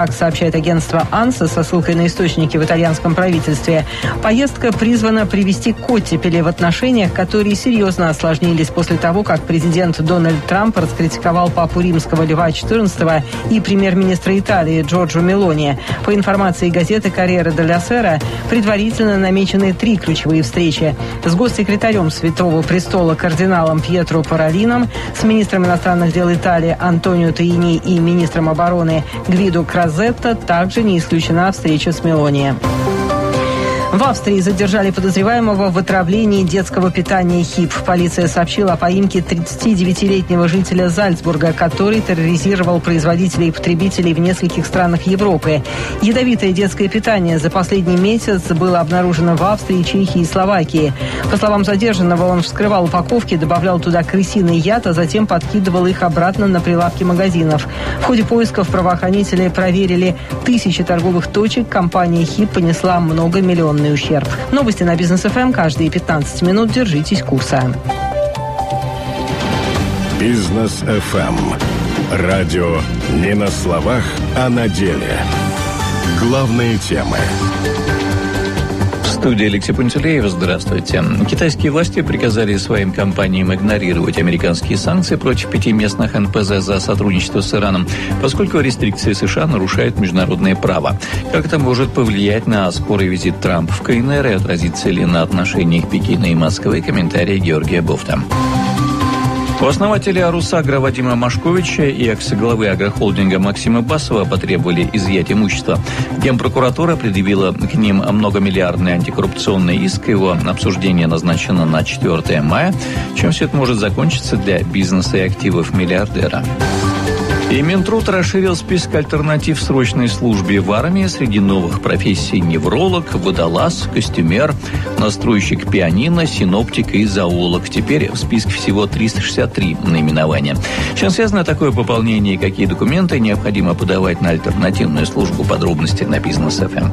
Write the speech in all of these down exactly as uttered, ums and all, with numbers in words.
Как сообщает агентство АНСА со ссылкой на источники в итальянском правительстве, поездка призвана привести к оттепели в отношениях, которые серьезно осложнились после того, как президент Дональд Трамп раскритиковал папу римского Льва четырнадцатого и премьер-министра Италии Джорджо Мелони. По информации газеты «Корьере делла Сера», предварительно намечены три ключевые встречи с госсекретарем Святого Престола кардиналом Пьетро Паролином, с министром иностранных дел Италии Антонио Таини и министром обороны Гвидо Крозетто. Также не исключена встреча с Мелони. В Австрии задержали подозреваемого в отравлении детского питания ХИП. Полиция сообщила о поимке тридцатидевятилетнего жителя Зальцбурга, который терроризировал производителей и потребителей в нескольких странах Европы. Ядовитое детское питание за последний месяц было обнаружено в Австрии, Чехии и Словакии. По словам задержанного, он вскрывал упаковки, добавлял туда крысиный яд, а затем подкидывал их обратно на прилавки магазинов. В ходе поисков правоохранители проверили тысячи торговых точек. Компания ХИП понесла многомиллионный ущерб. Новости на Бизнес эф эм каждые пятнадцать минут. Держитесь курса. Бизнес эф эм. Радио не на словах, а на деле. Главные темы. В студии Алексей Пантелеев. Здравствуйте. Китайские власти приказали своим компаниям игнорировать американские санкции против пяти местных эн пэ зэ за сотрудничество с Ираном, поскольку рестрикции США нарушают международное право. Как это может повлиять на скорый визит Трампа в ка эн эр и отразится ли на отношениях Пекина и Москвы? Комментарий Георгия Бофта. У основателя «Русагра» Вадима Машковича и экс-главы агрохолдинга Максима Басова потребовали изъять имущество. Генпрокуратура предъявила к ним многомиллиардный антикоррупционный иск. Его обсуждение назначено на четвёртое мая. Чем все это может закончиться для бизнеса и активов миллиардера? И Минтруд расширил список альтернатив срочной службе в армии. Среди новых профессий невролог, водолаз, костюмер, настройщик пианино, синоптик и зоолог. Теперь в списке всего триста шестьдесят три наименования. Чем связано такое пополнение и какие документы необходимо подавать на альтернативную службу? Подробности на Бизнес эф эм.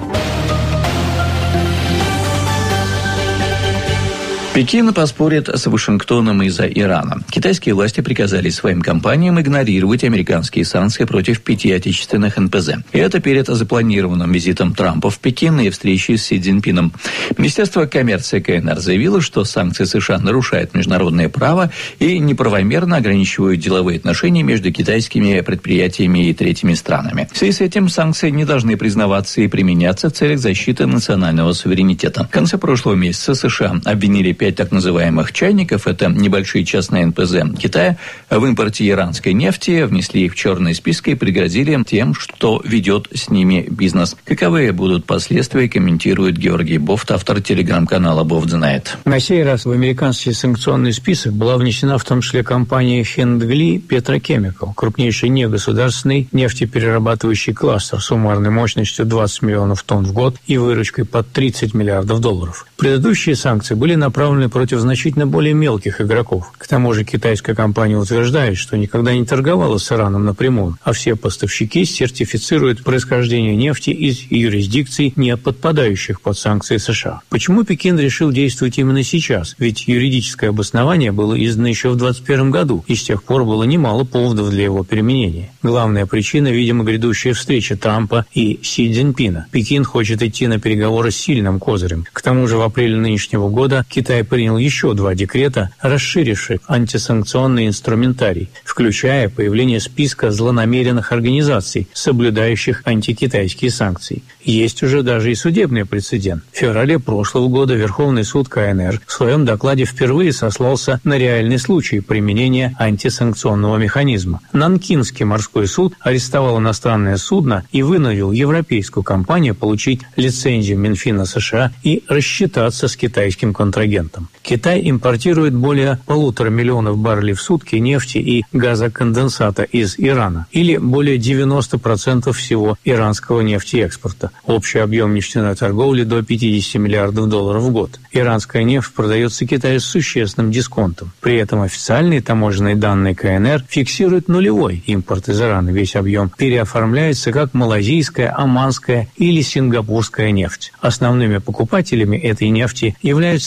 Пекин поспорит с Вашингтоном из-за Ирана. Китайские власти приказали своим компаниям игнорировать американские санкции против пяти отечественных эн пэ зэ. И это перед запланированным визитом Трампа в Пекин и встречей с Си Цзиньпином. Министерство коммерции ка эн эр заявило, что санкции США нарушают международное право и неправомерно ограничивают деловые отношения между китайскими предприятиями и третьими странами. В связи с этим санкции не должны признаваться и применяться в целях защиты национального суверенитета. В конце прошлого месяца США обвинили пять так называемых чайников, это небольшие частные эн пэ зэ Китая, в импорте иранской нефти, внесли их в черный список и пригрозили тем, что ведет с ними бизнес. Каковы будут последствия, комментирует Георгий Бофт, автор телеграм-канала Бофт знает. На сей раз в американский санкционный список была внесена в том числе компания Хенгли Петрохемикал, крупнейший негосударственный нефтеперерабатывающий кластер с суммарной мощностью двадцать миллионов тонн в год и выручкой под тридцать миллиардов долларов. Предыдущие санкции были направлены против значительно более мелких игроков. К тому же китайская компания утверждает, что никогда не торговала с Ираном напрямую, а все поставщики сертифицируют происхождение нефти из юрисдикций, не подпадающих под санкции США. Почему Пекин решил действовать именно сейчас? Ведь юридическое обоснование было издано еще в двадцать первом году, и с тех пор было немало поводов для его применения. Главная причина, видимо, грядущая встреча Трампа и Си Цзиньпина. Пекин хочет идти на переговоры с сильным козырем. К тому же в апреле нынешнего года Китай принял еще два декрета, расширивших антисанкционный инструментарий, включая появление списка злонамеренных организаций, соблюдающих антикитайские санкции. Есть уже даже и судебный прецедент. В феврале прошлого года Верховный суд ка эн эр в своем докладе впервые сослался на реальный случай применения антисанкционного механизма. Нанкинский морской суд арестовал иностранное судно и вынудил европейскую компанию получить лицензию Минфина США и рассчитаться с китайским контрагентом. Китай импортирует более полутора миллионов баррелей в сутки нефти и газоконденсата из Ирана, или более девяносто процентов всего иранского нефтеэкспорта. Общий объем нефтяной торговли до пятьдесят миллиардов долларов в год. Иранская нефть продается Китаю с существенным дисконтом. При этом официальные таможенные данные ка эн эр фиксируют нулевой импорт из Ирана. Весь объем переоформляется как малазийская, оманская или сингапурская нефть. Основными покупателями этой нефти являются независимые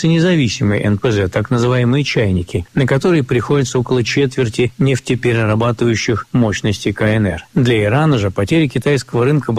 независимые эн пэ зэ, так называемые чайники, на которые приходится около четверти нефтеперерабатывающих мощностей ка эн эр. Для Ирана же потеря китайского рынка